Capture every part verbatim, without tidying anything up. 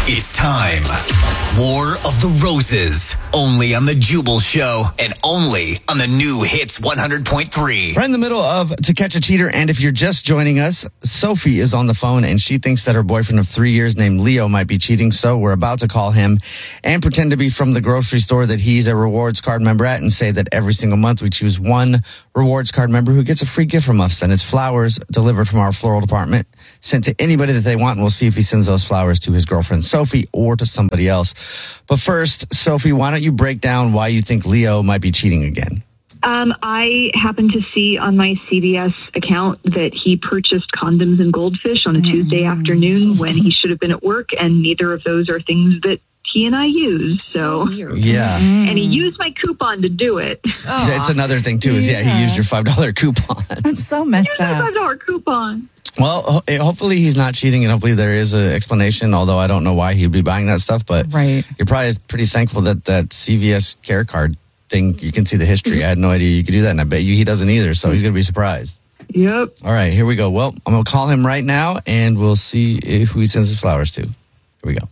It's time. War of the Roses. Only on the Jubal Show and only on the new Hits one hundred point three. We're in the middle of To Catch a Cheater, and if you're just joining us, Sophie is on the phone, and she thinks that her boyfriend of three years named Leo might be cheating, so we're about to call him and pretend to be from the grocery store that he's a rewards card member at and say that every single month we choose one rewards card member who gets a free gift from us, and it's flowers delivered from our floral department, sent to anybody that they want, and we'll see if he sends those flowers to his girlfriend Sophie or to somebody else. But first, Sophie, why don't you break down why you think Leo might be cheating again? Um, I happened to see on my C V S account that he purchased condoms and goldfish on a Tuesday afternoon when he should have been at work, and neither of those are things that he and I use. So, yeah. And he used my coupon to do it. Oh. It's another thing, too, is, yeah, he used your five dollar coupon. That's so messed up. five dollar coupon. Well, hopefully he's not cheating, and hopefully there is an explanation, although I don't know why he'd be buying that stuff, but right. You're probably pretty thankful that that C V S care card thing, you can see the history. I had no idea you could do that, and I bet you he doesn't either, so he's going to be surprised. Yep. All right, here we go. Well, I'm going to call him right now, and we'll see if who he sends his flowers to. Here we go.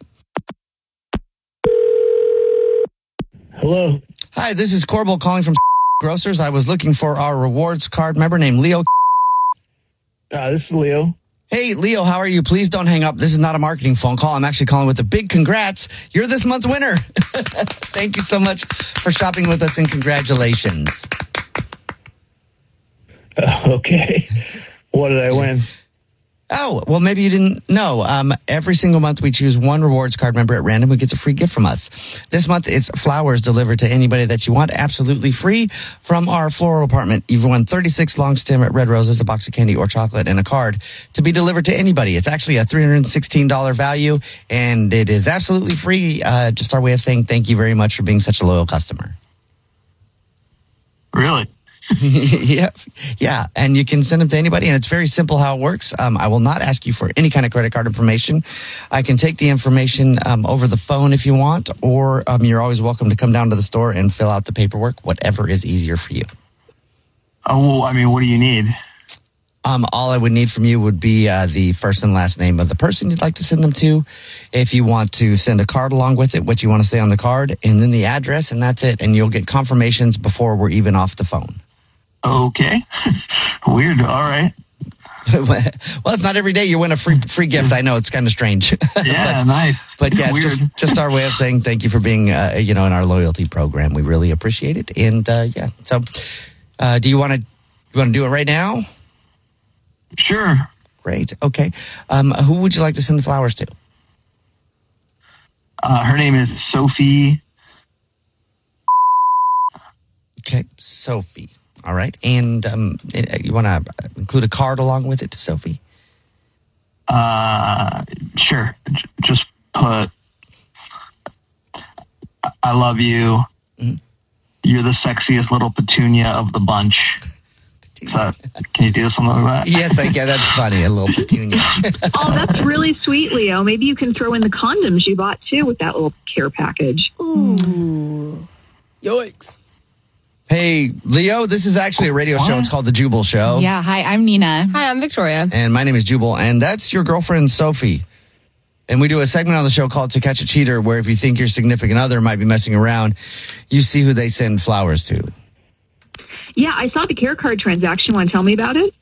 Hello. Hi, this is Corbel calling from Grocers. I was looking for our rewards card member named Leo. Uh, this is Leo. Hey, Leo, how are you? Please don't hang up. This is not a marketing phone call. I'm actually calling with a big congrats. You're this month's winner. Thank you so much for shopping with us, and congratulations. Uh, okay. What did I win? Oh, well, maybe you didn't know. Um, every single month we choose one rewards card member at random who gets a free gift from us. This month it's flowers delivered to anybody that you want, absolutely free from our floral department. You've won thirty-six long stem red roses, a box of candy or chocolate, and a card to be delivered to anybody. It's actually a three hundred sixteen dollars value, and it is absolutely free. Uh, just our way of saying thank you very much for being such a loyal customer. Really? yeah, yeah, and you can send them to anybody, and it's very simple how it works. Um, I will not ask you for any kind of credit card information. I can take the information um, over the phone if you want, or um, you're always welcome to come down to the store and fill out the paperwork, whatever is easier for you. Oh, well, I mean, what do you need? Um, all I would need from you would be uh, the first and last name of the person you'd like to send them to. If you want to send a card along with it, what you want to say on the card, and then the address, and that's it. And you'll get confirmations before we're even off the phone. Okay. Weird. All right. Well, it's not every day you win a free free gift. I know it's kind of strange. Yeah, but, nice. But yeah, it's Weird. just, just our way of saying thank you for being, uh, you know, in our loyalty program. We really appreciate it. And uh, yeah, so uh, do you want to you want to do it right now? Sure. Great. Okay. Um, who would you like to send the flowers to? Uh, her name is Sophie. Okay, Sophie. All right. And um, you want to include a card along with it to Sophie? Uh, sure. J- just put, I love you. Mm-hmm. You're the sexiest little petunia of the bunch. So, can you do something like that? Yes, I can. That's funny. A little petunia. Oh, that's really sweet, Leo. Maybe you can throw in the condoms you bought, too, with that little care package. Ooh. Yikes. Hey, Leo, this is actually a radio show. It's called The Jubal Show. Yeah, hi, I'm Nina. Hi, I'm Victoria. And my name is Jubal, and that's your girlfriend, Sophie. And we do a segment on the show called To Catch a Cheater, where if you think your significant other might be messing around, you see who they send flowers to. Yeah, I saw the care card transaction. Want to tell me about it?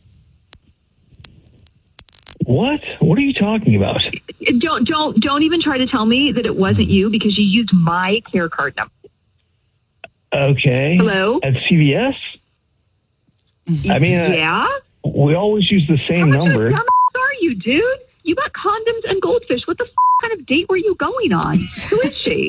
What? What are you talking about? Don't don't don't even try to tell me that it wasn't you, because you used my care card number. Okay. Hello? At C V S? I mean, uh, yeah. We always use the same How much number. Of a dumbass are you, dude? You got condoms and goldfish. What the f- kind of date were you going on? Who is she?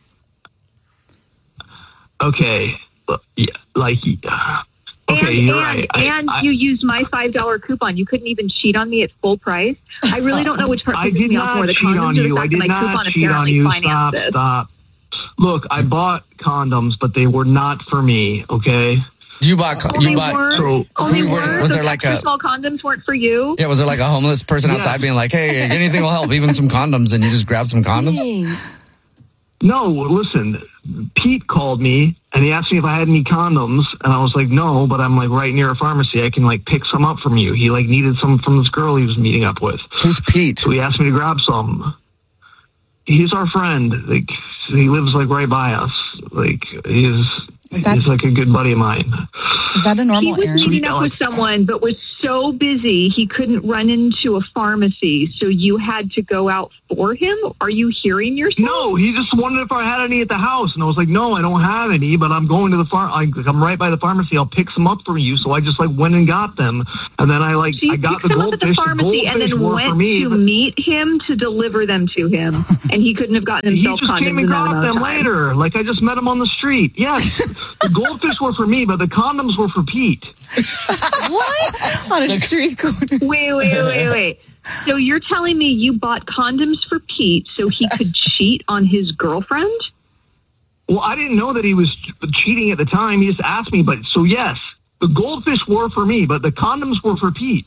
Okay. Yeah, like, uh, okay, and, you're and, right. I, and I, you used my five dollar coupon. You couldn't even cheat on me at full price. I really don't know which part I pisses did me off not more, the cheat condoms on or the you. fact I that did my not coupon cheat on apparently you. financed Stop, this. stop. Look, I bought condoms, but they were not for me, okay? You bought, Oh, you they bought, weren't? So, Oh, they who- weren't? was So there like extra a- small condoms weren't for you? yeah, was there like a homeless person outside Yeah. being like, hey, anything will help, even some condoms, and you just grab some condoms? No, listen, Pete called me and he asked me if I had any condoms, and I was like, no, but I'm like right near a pharmacy. I can like pick some up from you. He like needed some from this girl he was meeting up with. Who's Pete? So he asked me to grab some. he's our friend. Like, he lives like right by us. Like, he's Is that- he's like a good buddy of mine. Is that a He normal was errand? meeting up with someone, but was so busy he couldn't run into a pharmacy, so you had to go out for him? Are you hearing yourself? No, he just wondered if I had any at the house, and I was like, no, I don't have any, but I'm going to the farm. I'm right by the pharmacy. I'll pick some up for you. So I just like went and got them, and then I like So you I got picked the them up at goldfish. the pharmacy the and goldfish then were went for me. to but meet him to deliver them to him, and he couldn't have gotten He himself just condoms came in and that got amount of them time. later. Like I just met him on the street. Yes, the goldfish were for me, but the condoms were for Pete. What? On a street corner. Wait, wait, wait, wait. So you're telling me you bought condoms for Pete so he could cheat on his girlfriend? Well, I didn't know that he was cheating at the time. He just asked me, but so yes, the goldfish were for me, but the condoms were for Pete.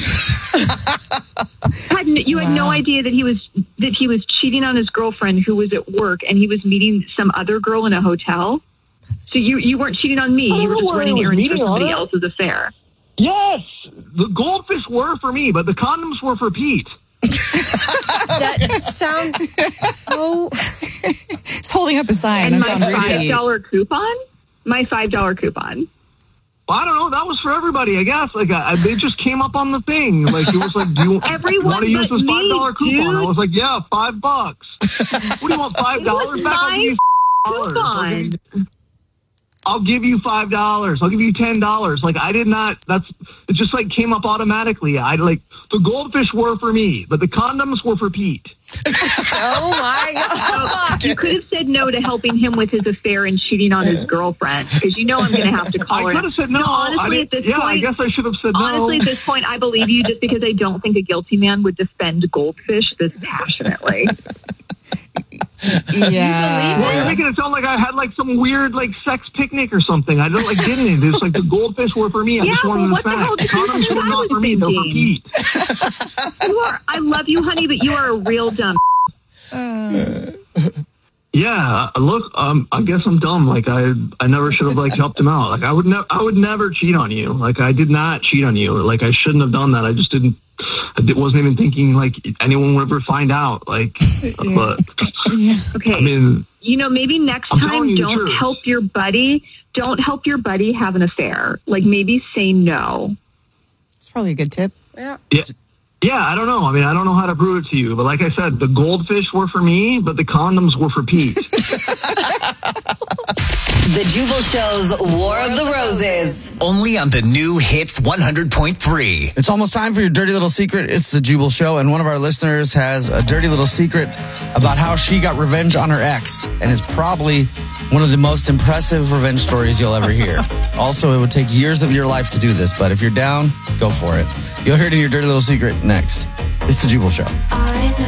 Had n- you had no idea that he was that he was cheating on his girlfriend who was at work, and he was meeting some other girl in a hotel. So you you weren't cheating on me. I don't You were know just where running he was errands for meeting on somebody her. else's affair. Yes, the goldfish were for me, but the condoms were for Pete. That sounds so. He's holding up a sign. And That's my on five repeat. dollar coupon, my five dollar coupon. Well, I don't know. That was for everybody, I guess. Like I, they just came up on the thing. Like it was like, do you Everyone want to use but this me, five dollar coupon? dude. I was like, yeah, five bucks. What do you want? Five dollars back? I'll give you dollars. I'll give you- I'll give you five dollars. I'll give you ten dollars. Like I did not. That's it. Just like came up automatically. I like the goldfish were for me, but the condoms were for Pete. Oh my god! You could have said no to helping him with his affair and cheating on his girlfriend, because you know I'm going to have to call I her. could have said no. honestly, I at didn't- this yeah, point, I guess I should have said no. honestly, at this point, I believe you just because I don't think a guilty man would defend goldfish this passionately. Yeah. Well, you're making it sound like I had like some weird like sex picnic or something. I don't like didn't. It's like the goldfish were for me. I Yeah, just wanted well, the what the hell fact. The did you condoms think were I not was for me. They're for thinking? Pete. You are. I love you, honey, but you are a real dumb. Yeah, look, um, I guess I'm dumb. Like I, I never should have like helped him out. Like I would never, I would never cheat on you. Like I did not cheat on you. Like I shouldn't have done that. I just didn't. I di- wasn't even thinking like anyone would ever find out. Like, but Okay. I mean, You know, maybe next I'm time telling you the don't truth. help your buddy. Don't help your buddy have an affair. Like maybe say no. It's probably a good tip. Yeah. yeah, yeah. I don't know. I mean, I don't know how to prove it to you. But like I said, the goldfish were for me, but the condoms were for Pete. The Jubal Show's War of the Roses. Only on the new Hits one hundred point three. It's almost time for your dirty little secret. It's the Jubal Show, and one of our listeners has a dirty little secret about how she got revenge on her ex, and it's probably one of the most impressive revenge stories you'll ever hear. Also, it would take years of your life to do this, but if you're down, go for it. You'll hear it in your dirty little secret next. It's the Jubal Show.